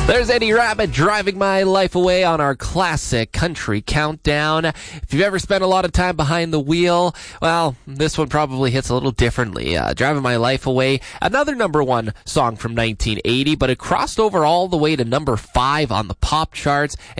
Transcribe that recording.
There's Eddie Rabbit, Driving My Life Away, on our classic country countdown. If you've ever spent a lot of time behind the wheel, well, this one probably hits a little differently. Driving My Life Away, another number one song from 1980, but it crossed over all the way to number 5 on the pop charts.